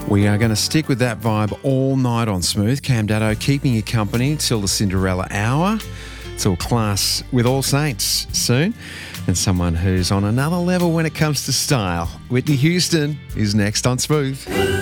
We are going to stick with that vibe all night on Smooth. Cam Daddo keeping you company till the Cinderella hour. Till class with All Saints soon. And someone who's on another level when it comes to style. Whitney Houston is next on Smooth.